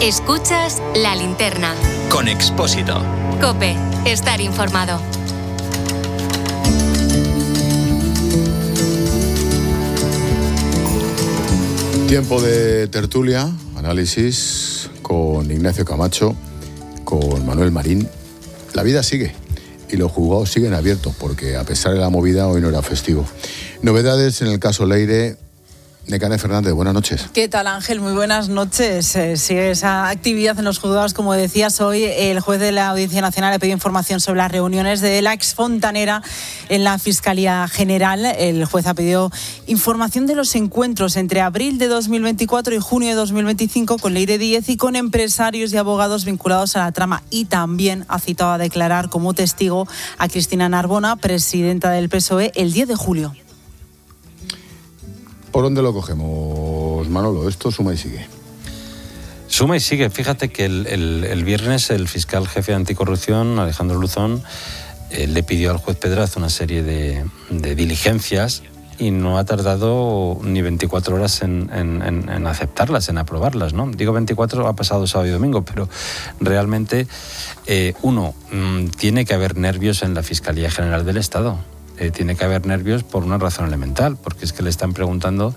Escuchas La Linterna. Con Expósito. COPE. Estar informado. Tiempo de tertulia, análisis con Ignacio Camacho, con Manuel Marín. La vida sigue y los juzgados siguen abiertos porque a pesar de la movida hoy no era festivo. Novedades en el caso Leire. Nekane Fernández, buenas noches. ¿Qué tal, Ángel? Muy buenas noches. Sigue esa actividad en los juzgados, como decías hoy. El juez de la Audiencia Nacional ha pedido información sobre las reuniones de la exfontanera en la Fiscalía General. El juez ha pedido información de los encuentros entre abril de 2024 y junio de 2025 con Leire Díez y con empresarios y abogados vinculados a la trama. Y también ha citado a declarar como testigo a Cristina Narbona, presidenta del PSOE, el 10 de julio. ¿Por dónde lo cogemos, Manolo? Esto suma y sigue. Suma y sigue. Fíjate que el viernes el fiscal jefe de anticorrupción, Alejandro Luzón, le pidió al juez Pedraza una serie de diligencias y no ha tardado ni 24 horas en aceptarlas, en aprobarlas, ¿no? Digo 24, ha pasado sábado y domingo, pero realmente, tiene que haber nervios en la Fiscalía General del Estado. Tiene que haber nervios por una razón elemental, porque es que le están preguntando,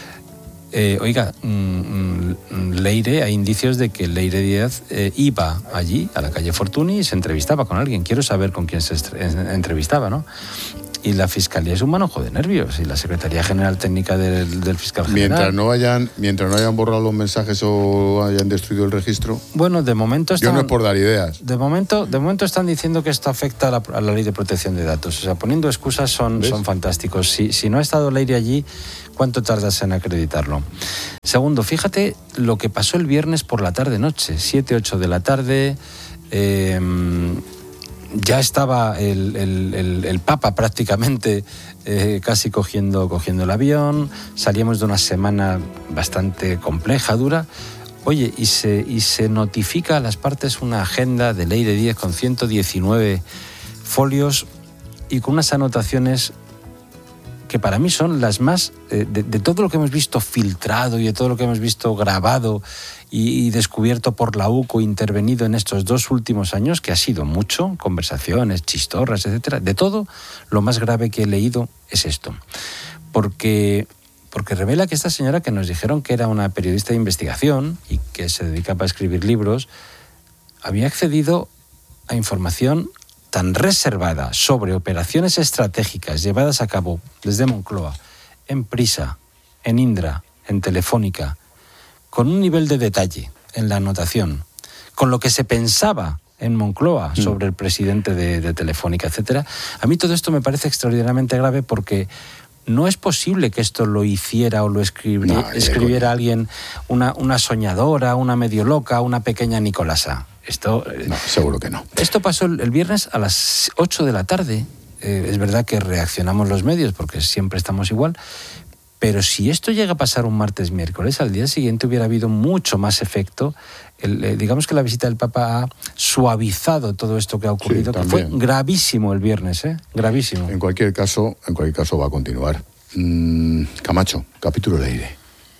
Leire, hay indicios de que Leire Díez iba allí, a la calle Fortuny, y se entrevistaba con alguien. Quiero saber con quién se entrevistaba, ¿no? Y la Fiscalía es un manojo de nervios, y la Secretaría General Técnica del Fiscal General... Mientras no hayan borrado los mensajes o hayan destruido el registro... Bueno, de momento yo no es por dar ideas. De momento están diciendo que esto afecta a la Ley de Protección de Datos. O sea, poniendo excusas son fantásticos. Si no ha estado Leire allí, ¿cuánto tardas en acreditarlo? Segundo, fíjate lo que pasó el viernes por la tarde-noche, 7, 8 de la tarde... Ya estaba el Papa prácticamente casi cogiendo el avión. Salíamos de una semana bastante compleja, dura. Oye, y se notifica a las partes una agenda de Leire Díez con 119 folios y con unas anotaciones que para mí son las más... de todo lo que hemos visto filtrado y de todo lo que hemos visto grabado y descubierto por la UCO, intervenido en estos 2 últimos años, que ha sido mucho, conversaciones, chistorras, etcétera. De todo, lo más grave que he leído es esto. Porque revela que esta señora, que nos dijeron que era una periodista de investigación y que se dedicaba a escribir libros, había accedido a información tan reservada sobre operaciones estratégicas llevadas a cabo desde Moncloa, en Prisa, en Indra, en Telefónica, con un nivel de detalle en la anotación, con lo que se pensaba en Moncloa sobre el presidente de Telefónica, etcétera. A mí todo esto me parece extraordinariamente grave porque no es posible que esto lo hiciera o lo escribiera alguien, una soñadora, una medio loca, una pequeña Nicolasa. No, seguro que no. Esto pasó el viernes a las 8 de la tarde. Es verdad que reaccionamos los medios porque siempre estamos igual, pero si esto llega a pasar un martes, miércoles, al día siguiente hubiera habido mucho más efecto. Digamos que la visita del Papa ha suavizado todo esto que ha ocurrido, que fue gravísimo el viernes, gravísimo. En cualquier caso va a continuar. Camacho, capítulo Leire.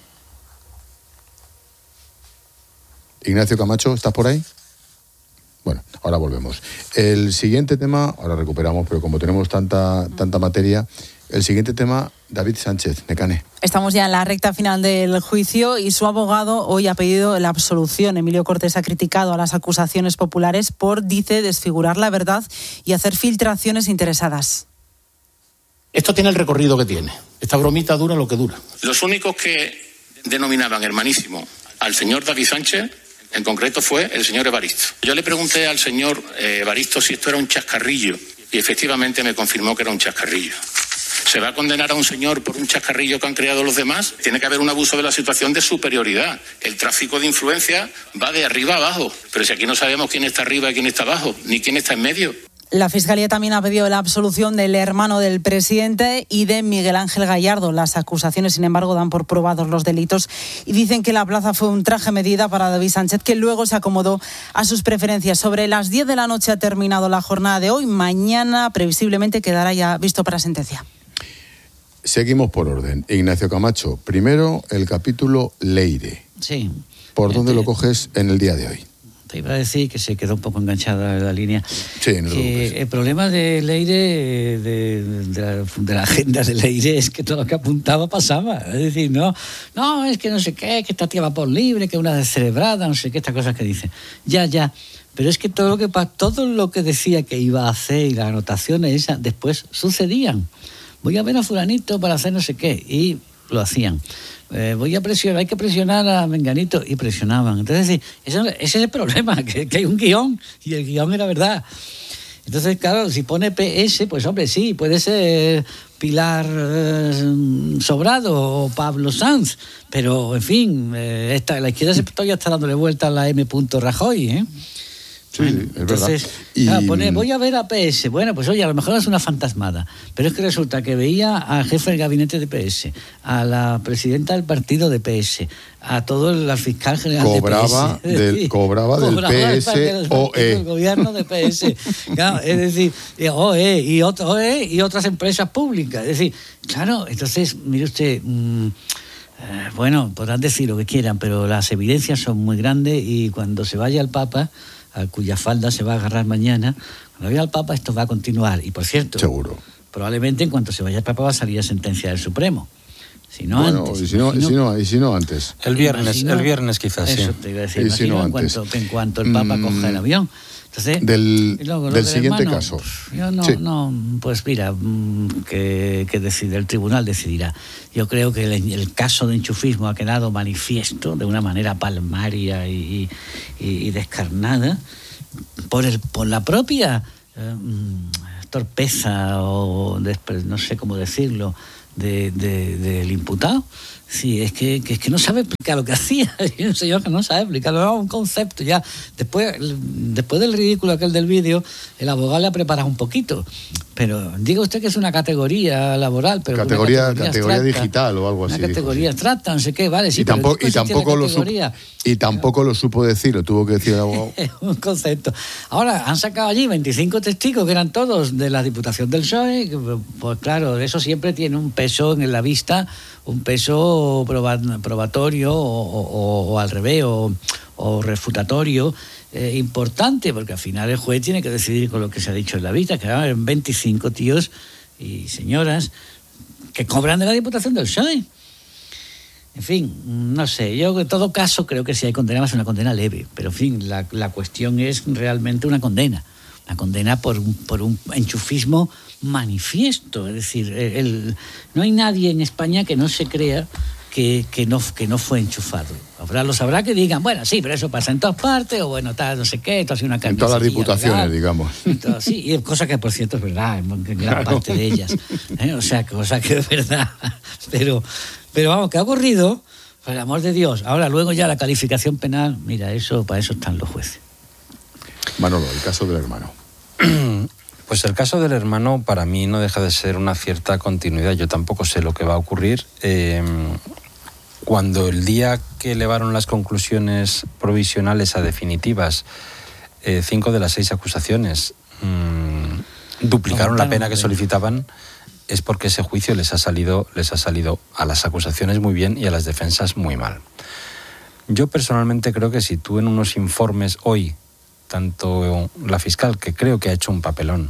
Ignacio Camacho, ¿estás por ahí? Bueno, ahora volvemos. El siguiente tema, ahora recuperamos, pero como tenemos tanta materia, el siguiente tema, David Sánchez, Nekane. Estamos ya en la recta final del juicio y su abogado hoy ha pedido la absolución. Emilio Cortés ha criticado a las acusaciones populares por, dice, desfigurar la verdad y hacer filtraciones interesadas. Esto tiene el recorrido que tiene. Esta bromita dura lo que dura. Los únicos que denominaban hermanísimo al señor David Sánchez, en concreto, fue el señor Evaristo. Yo le pregunté al señor Evaristo si esto era un chascarrillo y efectivamente me confirmó que era un chascarrillo. ¿Se va a condenar a un señor por un chascarrillo que han creado los demás? Tiene que haber un abuso de la situación de superioridad. El tráfico de influencia va de arriba a abajo. Pero si aquí no sabemos quién está arriba y quién está abajo, ni quién está en medio. La Fiscalía también ha pedido la absolución del hermano del presidente y de Miguel Ángel Gallardo. Las acusaciones, sin embargo, dan por probados los delitos y dicen que la plaza fue un traje medida para David Sánchez, que luego se acomodó a sus preferencias. Sobre las 10 de la noche ha terminado la jornada de hoy. Mañana, previsiblemente, quedará ya visto para sentencia. Seguimos por orden. Ignacio Camacho, primero el capítulo Leire. Sí. ¿Por dónde lo coges en el día de hoy? Te iba a decir que se quedó un poco enganchada la línea. Sí, no el problema de Leire, de la agenda de Leire, es que todo lo que apuntaba pasaba. Es decir, no, es que no sé qué, que esta tía va por libre, que una descerebrada, no sé qué, estas cosas que dice. Ya. Pero es que todo lo que decía que iba a hacer y las anotaciones esas después sucedían. Voy a ver a fulanito para hacer no sé qué, y lo hacían. Hay que presionar a Menganito, y presionaban. Entonces, sí, ese es el problema, que hay un guión, y el guión era verdad. Entonces, claro, si pone PS, pues hombre, sí, puede ser Pilar Sobrado o Pablo Sanz, pero, en fin, la izquierda todavía está dándole vuelta a la M. Rajoy, ¿eh? Sí, bueno, es entonces, verdad. Voy a ver a PS. Bueno, pues oye, a lo mejor es una fantasmada, pero es que resulta que veía al jefe del gabinete de PS, a la presidenta del partido de PS, a todo el fiscal general de PS. Cobraba del PSOE. Del gobierno de PS. Claro, es decir, OE y otras empresas públicas. Es decir, claro, entonces, mire usted... bueno, podrán decir lo que quieran, pero las evidencias son muy grandes, y cuando se vaya el Papa, a cuya falda se va a agarrar mañana, cuando vaya el Papa esto va a continuar. Y por cierto, seguro, probablemente en cuanto se vaya el Papa va a salir la sentencia del Supremo. Si no antes. Y si no antes. El viernes quizás, sí. Eso te iba a decir. Si no antes. En cuanto el Papa coja el avión. Entonces, del siguiente hermano, caso. Pues mira, que decide, el tribunal decidirá. Yo creo que el caso de enchufismo ha quedado manifiesto de una manera palmaria y descarnada por la propia torpeza o no sé cómo decirlo del imputado. Sí, es que no sabe explicar lo que hacía. Es un señor que no sabe explicarlo, era un concepto. Ya después del ridículo aquel del vídeo, el abogado le ha preparado un poquito. Pero diga usted que es una categoría laboral, pero categoría digital o algo así. Una categoría abstracta, no sé qué, vale. Sí, y tampoco lo supo decir, lo tuvo que decir el abogado. Un concepto. Ahora, han sacado allí 25 testigos, que eran todos de la Diputación del PSOE. Pues claro, eso siempre tiene un peso en la vista, un peso probatorio o al revés, o refutatorio importante, porque al final el juez tiene que decidir con lo que se ha dicho en la vista, que eran 25 tíos y señoras que cobran de la Diputación del PSOE. En fin, no sé, yo en todo caso creo que si hay condena va a ser una condena leve, pero en fin, la cuestión es realmente una condena por un enchufismo manifiesto. Es decir, no hay nadie en España que no se crea que no fue enchufado. Habrá que digan, bueno, sí, pero eso pasa en todas partes, o bueno, tal, no sé qué, esto ha sido una en todas las diputaciones, ¿verdad? Digamos. Sí, y cosa que, por cierto, es verdad, en gran parte de ellas. O sea, cosa que es verdad. Pero vamos, ¿qué ha ocurrido? Por el amor de Dios. Ahora, luego ya la calificación penal, mira, para eso están los jueces. Manolo, el caso del hermano. Pues el caso del hermano para mí no deja de ser una cierta continuidad. Yo tampoco sé lo que va a ocurrir. Cuando el día que elevaron las conclusiones provisionales a definitivas, 5 de las 6 acusaciones duplicaron la pena que solicitaban, es porque ese juicio les ha salido a las acusaciones muy bien y a las defensas muy mal. Yo personalmente creo que si tú en unos informes hoy, tanto la fiscal, que creo que ha hecho un papelón,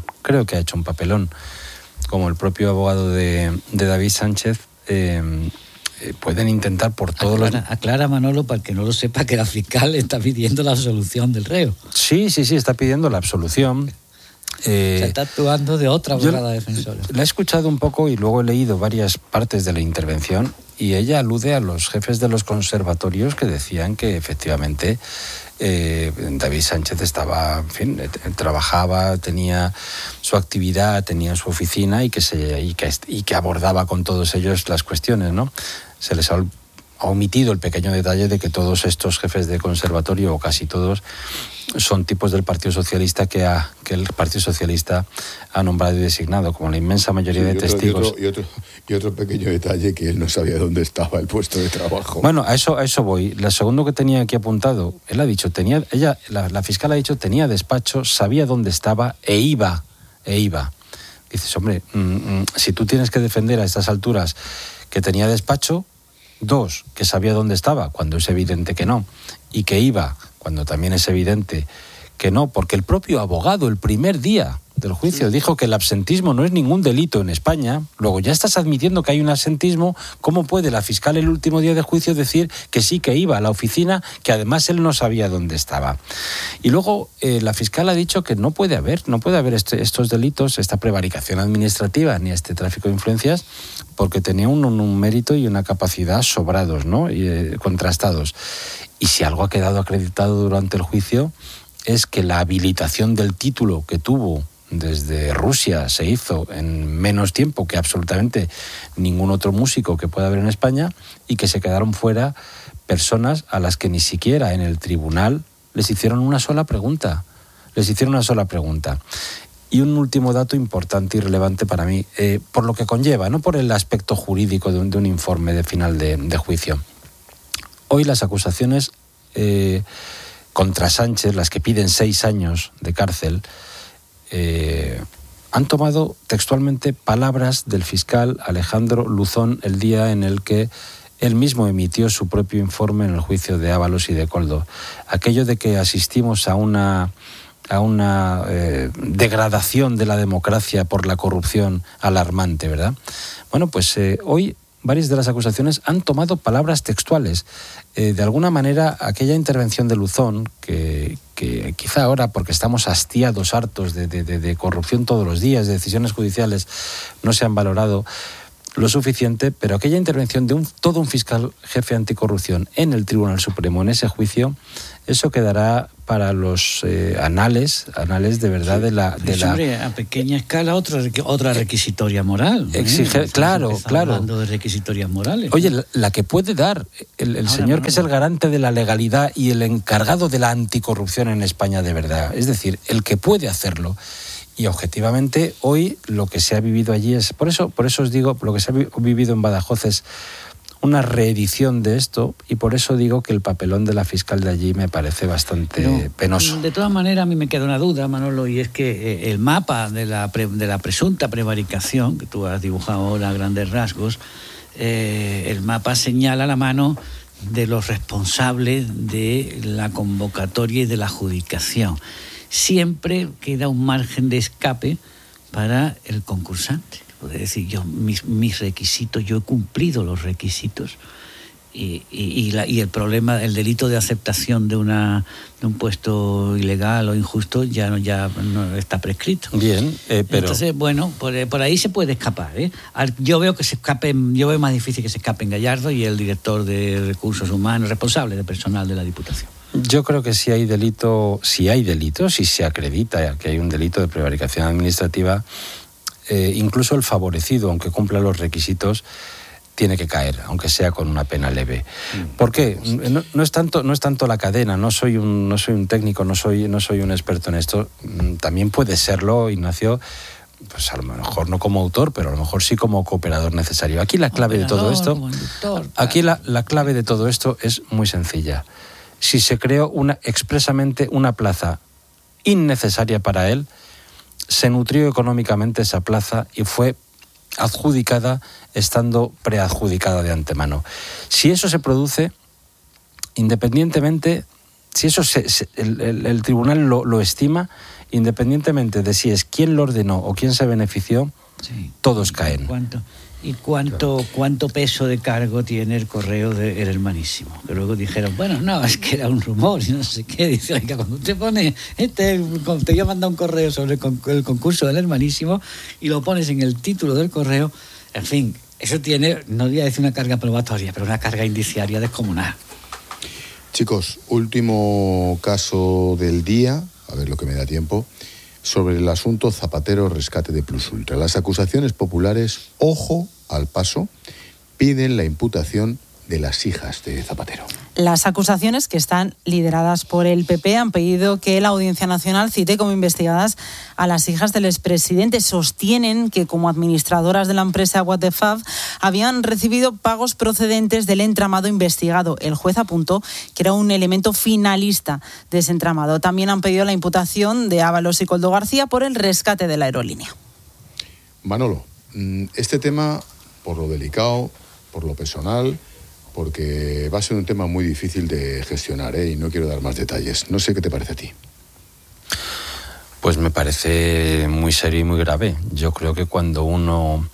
como el propio abogado de David Sánchez, pueden intentar por todos Aclara, Manolo, para el que no lo sepa, que la fiscal está pidiendo la absolución del reo. Sí, está pidiendo la absolución. Se está actuando de otra abogada defensora. La he escuchado un poco y luego he leído varias partes de la intervención, y ella alude a los jefes de los conservatorios que decían que efectivamente David Sánchez estaba, en fin, trabajaba, tenía su actividad, tenía su oficina y que abordaba con todos ellos las cuestiones, ¿no? Se les ha omitido el pequeño detalle de que todos estos jefes de conservatorio, o casi todos, son tipos del Partido Socialista que el Partido Socialista ha nombrado y designado, como la inmensa mayoría de testigos. Y otro pequeño detalle, que él no sabía dónde estaba el puesto de trabajo. Bueno, a eso voy. Lo segundo que tenía aquí apuntado, él ha dicho, la fiscal ha dicho, tenía despacho, sabía dónde estaba e iba. Dices, hombre, si tú tienes que defender a estas alturas que tenía despacho, 2, que sabía dónde estaba, cuando es evidente que no, y que iba, cuando también es evidente que no, porque el propio abogado, el primer día del juicio, dijo que el absentismo no es ningún delito en España. Luego ya estás admitiendo que hay un absentismo. ¿Cómo puede la fiscal el último día de juicio decir que sí, que iba a la oficina, que además él no sabía dónde estaba? Y luego la fiscal ha dicho que no puede haber estos delitos, esta prevaricación administrativa ni este tráfico de influencias, porque tenía un mérito y una capacidad sobrados, ¿no? Y contrastados. Y si algo ha quedado acreditado durante el juicio es que la habilitación del título que tuvo desde Rusia se hizo en menos tiempo que absolutamente ningún otro músico que pueda haber en España, y que se quedaron fuera personas a las que ni siquiera en el tribunal les hicieron una sola pregunta. Y un último dato importante y relevante para mí, por lo que conlleva, no por el aspecto jurídico de un informe de final de juicio. Hoy las acusaciones contra Sánchez, las que piden 6 años de cárcel, han tomado textualmente palabras del fiscal Alejandro Luzón el día en el que él mismo emitió su propio informe en el juicio de Ábalos y de Koldo. Aquello de que asistimos a una degradación de la democracia por la corrupción alarmante, ¿verdad? Bueno, pues hoy varias de las acusaciones han tomado palabras textuales. De alguna manera, aquella intervención de Luzón, que quizá ahora, porque estamos hastiados, hartos de corrupción todos los días, de decisiones judiciales, no se han valorado lo suficiente, pero aquella intervención de todo un fiscal jefe anticorrupción en el Tribunal Supremo, en ese juicio, eso quedará para los anales de verdad de la... Hombre, a pequeña escala otra requisitoria moral. Exige, claro. Hablando de requisitorias morales. Oye, la que puede dar el señor que es el garante de la legalidad y el encargado de la anticorrupción en España de verdad. Es decir, el que puede hacerlo. Y objetivamente hoy lo que se ha vivido allí es... Por eso os digo, lo que se ha vivido en Badajoz es una reedición de esto, y por eso digo que el papelón de la fiscal de allí me parece bastante penoso. De todas maneras, a mí me queda una duda, Manolo, y es que el mapa de la presunta prevaricación, que tú has dibujado ahora a grandes rasgos, el mapa señala la mano de los responsables de la convocatoria y de la adjudicación. Siempre queda un margen de escape para el concursante. Puede decir, mis requisitos, yo he cumplido los requisitos, y el problema, el delito de aceptación de un puesto ilegal o injusto ya no está prescrito. Bien, pero... Entonces, bueno, por ahí se puede escapar, ¿eh? Yo veo más difícil que se escapen Gallardo y el director de Recursos Humanos, responsable de personal de la Diputación. Yo creo que si hay delito, si se acredita que hay un delito de prevaricación administrativa, incluso el favorecido, aunque cumpla los requisitos, tiene que caer, aunque sea con una pena leve. ¿Por qué? No es tanto la cadena. No soy un técnico, no soy un experto en esto. También puede serlo, Ignacio, pues a lo mejor no como autor, pero a lo mejor sí como cooperador necesario. Aquí la clave de todo esto, la clave de todo esto es muy sencilla. Si se creó expresamente una plaza innecesaria para él, se nutrió económicamente esa plaza y fue adjudicada estando preadjudicada de antemano. Si eso se produce, independientemente, si eso el tribunal lo estima, independientemente de si es quién lo ordenó o quién se benefició, sí, todos caen. ¿Cuánto peso de cargo tiene el correo del Hermanísimo? Que luego dijeron, bueno, no, es que era un rumor y no sé qué. Dice, oiga, cuando usted pone, te voy a mandar un correo sobre el concurso del Hermanísimo y lo pones en el título del correo, en fin, eso tiene, no voy a decir una carga probatoria, pero una carga indiciaria descomunal. Chicos, último caso del día, a ver lo que me da tiempo, sobre el asunto Zapatero rescate de Plus Ultra. Las acusaciones populares, ojo al paso, piden la imputación de las hijas de Zapatero. Las acusaciones, que están lideradas por el PP, han pedido que la Audiencia Nacional cite como investigadas a las hijas del expresidente. Sostienen que, como administradoras de la empresa What the Fab, habían recibido pagos procedentes del entramado investigado. El juez apuntó que era un elemento finalista de ese entramado. También han pedido la imputación de Ábalos y Koldo García por el rescate de la aerolínea. Manolo, este tema, por lo delicado, por lo personal, porque va a ser un tema muy difícil de gestionar, y no quiero dar más detalles. No sé qué te parece a ti. Pues me parece muy serio y muy grave. Yo creo que cuando una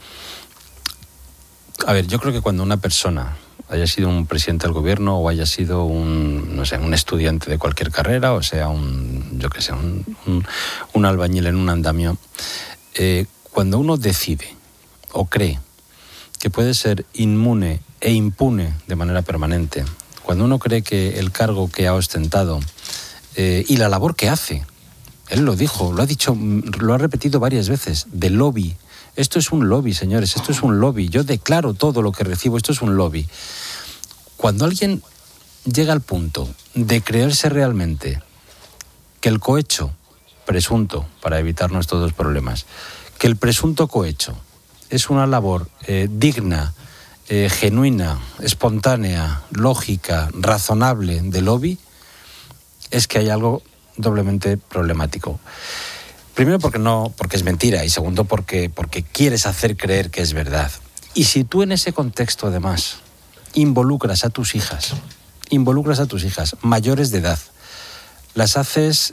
persona haya sido un presidente del gobierno o haya sido un estudiante de cualquier carrera, o sea, un albañil en un andamio, cuando uno decide o cree que puede ser inmune e impune de manera permanente, cuando uno cree que el cargo que ha ostentado y la labor que hace, él lo dijo, lo ha dicho, lo ha repetido varias veces, de lobby. Esto es un lobby, señores, esto es un lobby. Yo declaro todo lo que recibo, esto es un lobby. Cuando alguien llega al punto de creerse realmente que el cohecho presunto, para evitarnos todos problemas, que el presunto cohecho es una labor digna, genuina, espontánea, lógica, razonable de lobby, es que hay algo doblemente problemático. Primero porque es mentira, y segundo porque quieres hacer creer que es verdad. Y si tú en ese contexto además involucras a tus hijas mayores de edad, las haces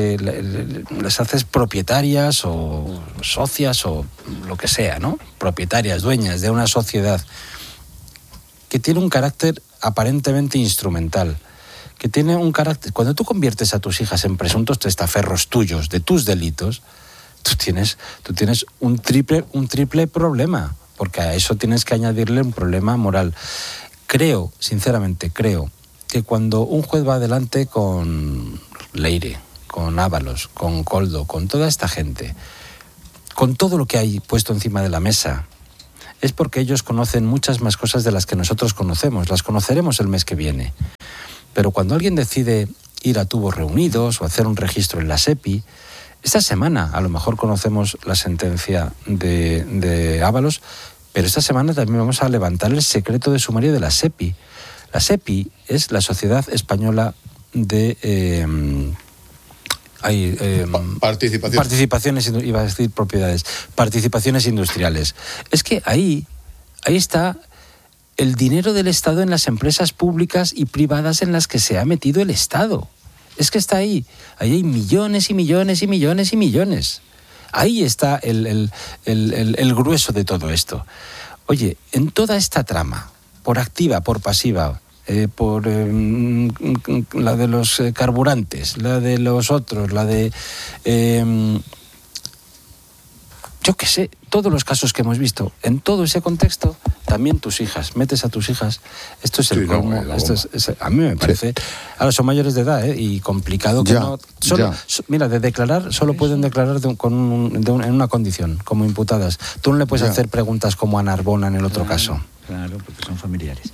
propietarias o socias o lo que sea, ¿no? Propietarias, dueñas de una sociedad que tiene un carácter aparentemente instrumental, que tiene un carácter... Cuando tú conviertes a tus hijas en presuntos testaferros tuyos, de tus delitos, tú tienes un triple problema, porque a eso tienes que añadirle un problema moral. Sinceramente creo, que cuando un juez va adelante con Leire, con Ábalos, con Koldo, con toda esta gente, con todo lo que hay puesto encima de la mesa, es porque ellos conocen muchas más cosas de las que nosotros conocemos. Las conoceremos el mes que viene. Pero cuando alguien decide ir a tubos reunidos o hacer un registro en la SEPI, esta semana a lo mejor conocemos la sentencia de Ábalos, pero esta semana también vamos a levantar el secreto de sumario de la SEPI. La SEPI es la Sociedad Española de participaciones, iba a decir propiedades, participaciones industriales. Es que ahí está el dinero del Estado en las empresas públicas y privadas en las que se ha metido el Estado. Es que está ahí. Ahí hay millones y millones y millones y millones. Ahí está el grueso de todo esto. Oye, en toda esta trama, por activa, por pasiva, por la de los carburantes, la de los otros, la de... yo qué sé, todos los casos que hemos visto, en todo ese contexto, también tus hijas, metes a tus hijas, esto es el colmo, a mí me parece, sí. Ahora son mayores de edad, y complicado que mira, de declarar, solo pueden declarar en una condición, como imputadas. Tú no le puedes hacer preguntas como a Narbona en el otro caso. Claro, porque son familiares.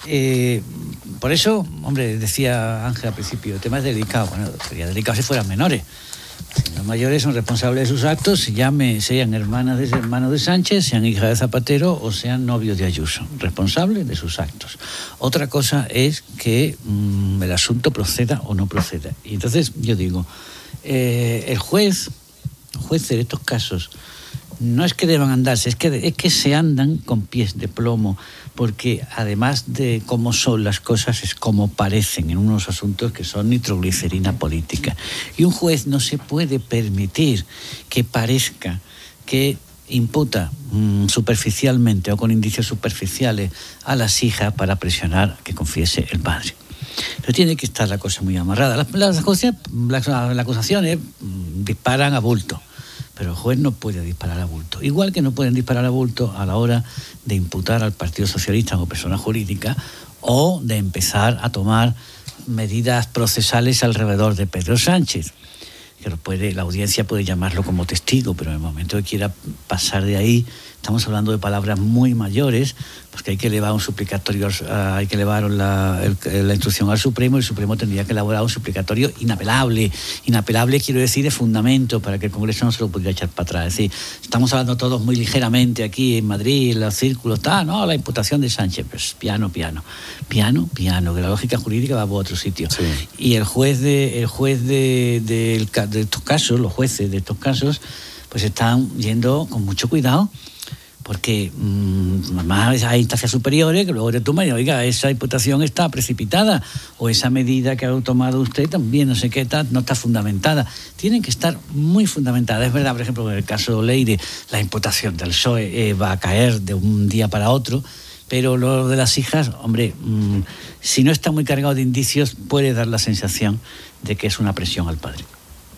Por eso, hombre, decía Ángel al principio, el tema es delicado. Bueno, sería delicado si fueran menores. Si los mayores son responsables de sus actos, sean hermanos de Sánchez, sean hijas de Zapatero o sean novios de Ayuso, responsables de sus actos. Otra cosa es que el asunto proceda o no proceda. Y entonces yo digo, el juez en estos casos no es que deban andarse, es que se andan con pies de plomo, porque además de cómo son las cosas es como parecen en unos asuntos que son nitroglicerina política. Y un juez no se puede permitir que parezca que imputa superficialmente o con indicios superficiales a las hijas para presionar que confiese el padre. Pero tiene que estar la cosa muy amarrada. Las acusaciones disparan a bulto, pero el juez no puede disparar a bulto. Igual que no pueden disparar a bulto a la hora de imputar al Partido Socialista como persona jurídica o de empezar a tomar medidas procesales alrededor de Pedro Sánchez. Que la audiencia puede llamarlo como testigo, pero en el momento que quiera pasar de ahí, estamos hablando de palabras muy mayores, pues que hay que elevar un suplicatorio, hay que elevar la instrucción al Supremo, y el Supremo tendría que elaborar un suplicatorio inapelable. Inapelable quiero decir de fundamento, para que el Congreso no se lo pudiera echar para atrás. Es decir, estamos hablando todos muy ligeramente aquí en Madrid, en los círculos, la imputación de Sánchez, pues piano, que la lógica jurídica va por otro sitio. Sí. Y el juez de estos casos, los jueces de estos casos, pues están yendo con mucho cuidado, porque más hay instancias superiores que luego te toman y oiga, esa imputación está precipitada o esa medida que ha tomado usted también no sé qué tal, no está fundamentada. Tienen que estar muy fundamentadas. Es verdad, por ejemplo, en el caso de Leire, la imputación del PSOE va a caer de un día para otro, pero lo de las hijas, hombre, si no está muy cargado de indicios, puede dar la sensación de que es una presión al padre.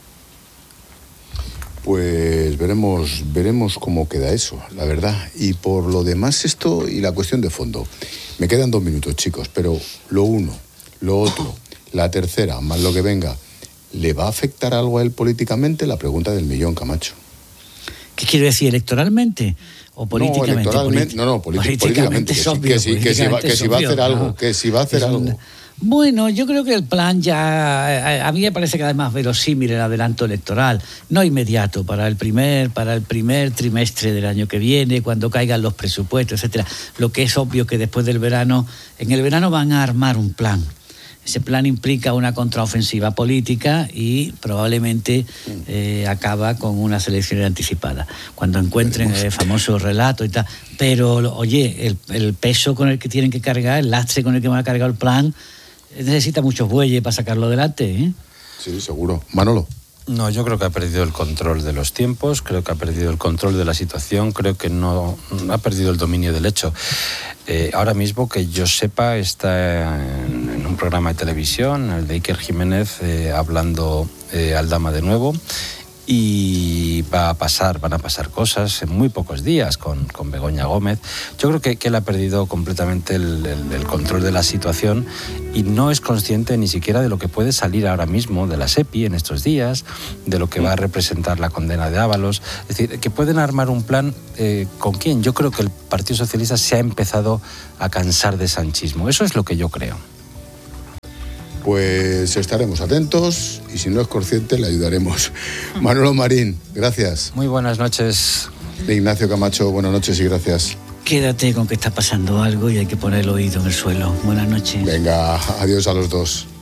Pues veremos cómo queda eso, la verdad. Y por lo demás, esto y la cuestión de fondo. Me quedan 2 minutos, chicos, pero lo uno, lo otro, la tercera, más lo que venga, ¿le va a afectar algo a él políticamente? La pregunta del millón, Camacho. ¿Qué quiero decir? ¿Electoralmente o políticamente? No, electoralmente, políticamente. Es obvio, Que si va a hacer algo, que si va a hacer algo. Bueno, yo creo que el plan ya, a mí me parece cada vez más verosímil el adelanto electoral, no inmediato, para el primer trimestre del año que viene, cuando caigan los presupuestos, etcétera. Lo que es obvio que después del verano, en el verano van a armar un plan. Ese plan implica una contraofensiva política y probablemente acaba con unas elecciones anticipadas. Cuando encuentren el famoso relato y tal. Pero, oye, el peso con el que tienen que cargar, el lastre con el que van a cargar el plan, necesita muchos bueyes para sacarlo adelante, ¿eh? Sí, seguro. Manolo. No, yo creo que ha perdido el control de los tiempos, creo que ha perdido el control de la situación, creo que no ha perdido el dominio del hecho. Ahora mismo, que yo sepa, está en un programa de televisión, el de Iker Jiménez, hablando Aldama de nuevo, y van a pasar cosas en muy pocos días con Begoña Gómez. Yo creo que él ha perdido completamente el control de la situación y no es consciente ni siquiera de lo que puede salir ahora mismo de la SEPI en estos días, de lo que va a representar la condena de Ábalos. Es decir, que pueden armar un plan ¿con quién? Yo creo que el Partido Socialista se ha empezado a cansar de sanchismo. Eso es lo que yo creo. Pues estaremos atentos y si no es consciente le ayudaremos. Manolo Marín, gracias. Muy buenas noches. Ignacio Camacho, buenas noches y gracias. Quédate con que está pasando algo y hay que poner el oído en el suelo. Buenas noches. Venga, adiós a los dos.